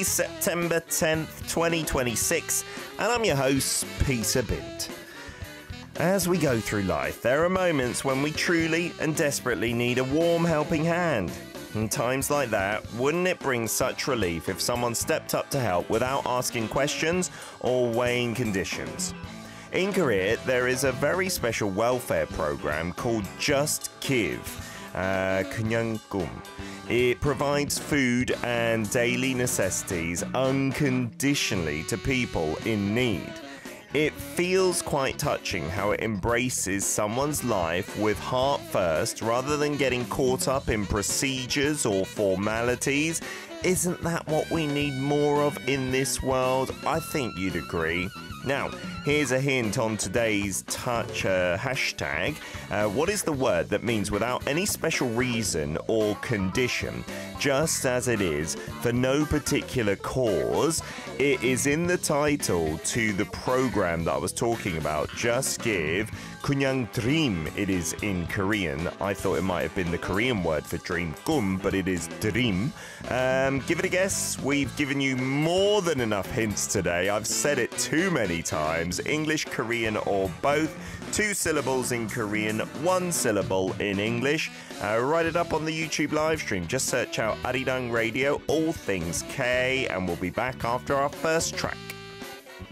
Tuesday, September 10th, 2026, and I'm your host, Peter Bint. As we go through life, there are moments when we truly and desperately need a warm helping hand. In times like that, wouldn't it bring such relief if someone stepped up to help without asking questions or weighing conditions? In Korea, there is a very special welfare program called Just Give, 그냥 꿈. It provides food and daily necessities unconditionally to people in need. It feels quite touching how it embraces someone's life with heart first rather than getting caught up in procedures or formalities. Isn't that what we need more of in this world? I think you'd agree. Now, here's a hint on today's touch hashtag. What is the word that means without any special reason or condition, just as it is, for no particular cause? It is in the title to the program that I was talking about, Just Give. 그냥 dream, it is in Korean. I thought it might have been the Korean word for dream, 꿈, but it is dream. Give it a guess. We've given you more than enough hints today. I've said it too many times. English, Korean, or both. 2 syllables in Korean, 1 syllable in English. Write it up on the YouTube live stream. Just search out Arirang Radio, all things K, and we'll be back after our first track.